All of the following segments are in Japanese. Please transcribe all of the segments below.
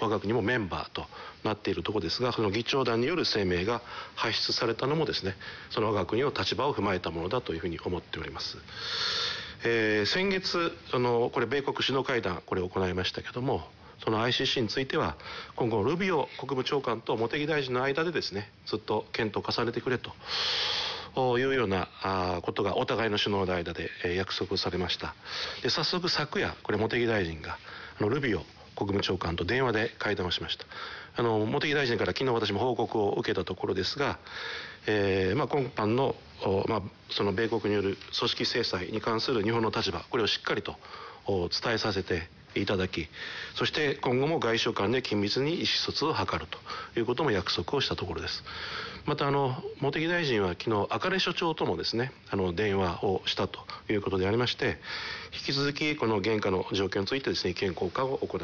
我が国もメンバーとなっているところですが、その議長団による声明が発出されたのもですね、その我が国の立場を踏まえたものだというふうに思っております。先月これ米国首脳会談これを行いましたけども、その ICC については今後ルビオ国務長官と茂木大臣の間でですね、ずっと検討を重ねてくれというようなことがお互いの首脳の間で約束されました。で、早速昨夜これ茂木大臣がルビオ国務長官と電話で会談をしました。茂木大臣から昨日私も報告を受けたところですが、今般の、その米国による組織制裁に関する日本の立場、これをしっかりと伝えさせていただき、そして今後も外相間で緊密に意思疎通を図るということも約束をしたところです。また茂木大臣は昨日赤根所長ともですね電話をしたということでありまして、引き続きこの現下の状況についてですね意見交換を行った。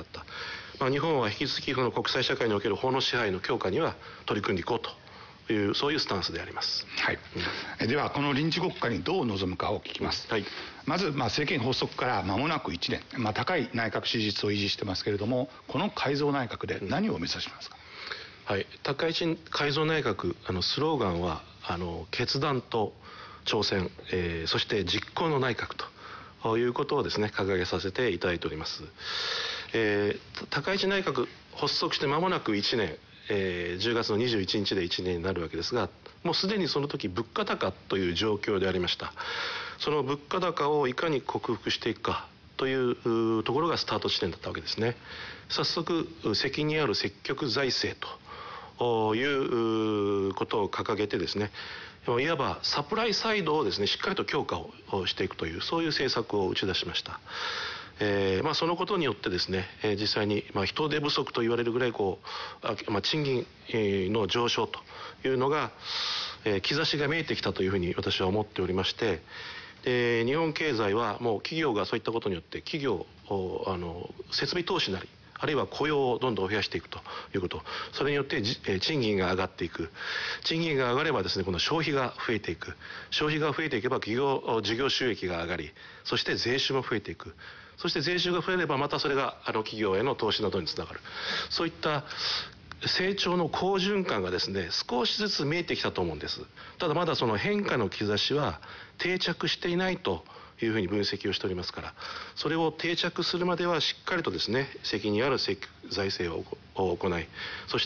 日本は引き続きこの国際社会における法の支配の強化には取り組んでいこうというそういうスタンスであります。 はい。ではこの臨時国会にどう臨むかを聞きます。はい。まず政権発足から間もなく1年、高い内閣支持率を維持してますけれども、この改造内閣で何を目指しますか。 はい。高市改造内閣スローガンは決断と挑戦、そして実行の内閣ということをですね掲げさせていただいております。高市内閣発足して間もなく1年、10月の21日で1年になるわけですが、もうすでにその時物価高という状況でありました。その物価高をいかに克服していくかというところがスタート地点だったわけですね。早速責任ある積極財政ということを掲げてですね、いわばサプライサイドをですねしっかりと強化をしていくというそういう政策を打ち出しました。そのことによってですね、実際に人手不足と言われるぐらい賃金の上昇というのが、兆しが見えてきたというふうに私は思っておりまして、日本経済はもう企業がそういったことによって設備投資なりあるいは雇用をどんどん増やしていくということ、それによって賃金が上がっていく。賃金が上がればですねこの消費が増えていく。消費が増えていけば事業収益が上がり、そして税収も増えていく。そして税収が増えればまたそれが企業への投資などにつながる。そういった成長の好循環がですね少しずつ見えてきたと思うんです。ただまだその変化の兆しは定着していないというふうに分析をしておりますから、それを定着するまではしっかりとですね責任ある財政を行い、そして、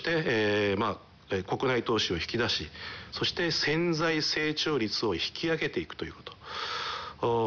国内投資を引き出し、そして潜在成長率を引き上げていくということ、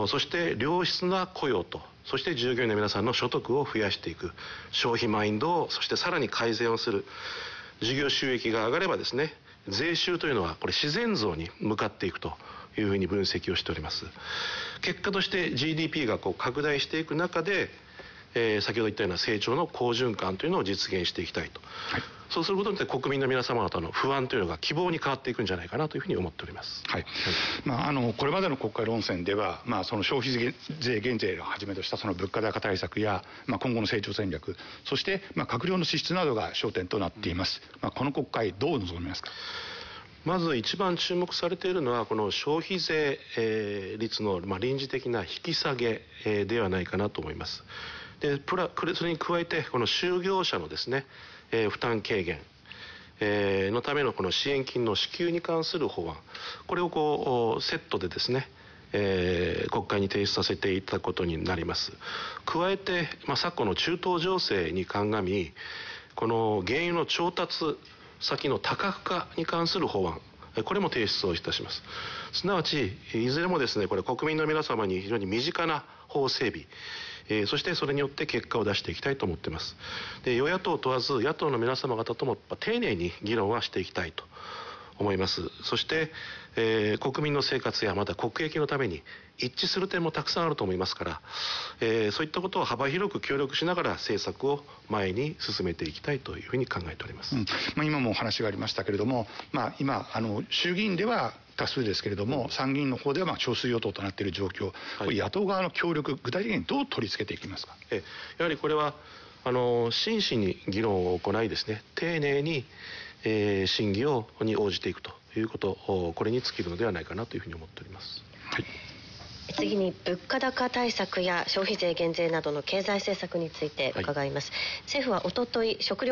そして良質な雇用と、そして従業員の皆さんの所得を増やしていく、消費マインドをそしてさらに改善をする。事業収益が上がればですね税収というのはこれ自然増に向かっていくというふうに分析をしております。結果として GDP が拡大していく中で、先ほど言ったような成長の好循環というのを実現していきたいと、はい、そうすることによって国民の皆様方の不安というのが希望に変わっていくんじゃないかなというふうに思っております。 はい。これまでの国会論戦では、その消費税減税をはじめとしたその物価高対策や、今後の成長戦略、そして閣僚の支出などが焦点となっています。この国会どう臨みますか。 まず一番注目されているのはこの消費税率の臨時的な引き下げではないかなと思います。でそれに加えてこの就業者のですね負担軽減のためのこの支援金の支給に関する法案、これをセットでですね国会に提出させていただくことになります。加えて、昨今の中東情勢に鑑みこの原油の調達先の多角化に関する法案、これも提出をいたします。すなわちいずれもですねこれ国民の皆様に非常に身近な法整備、そしてそれによって結果を出していきたいと思っています。で与野党問わず野党の皆様方とも丁寧に議論はしていきたいと思います。そして、国民の生活やまた国益のために一致する点もたくさんあると思いますから、そういったことを幅広く協力しながら政策を前に進めていきたいというふうに考えております。 今もお話がありましたけれども、今衆議院では多数ですけれども参議院の方では少数与党となっている状況、はい、野党側の協力具体的にどう取り付けていきますか。 やはりこれは真摯に議論を行いですね丁寧に審議に応じていくということ、これに尽きるのではないかなというふうに思っております。 はい、次に物価高対策や消費税減税などの経済政策について伺います。はい、政府はおととい食料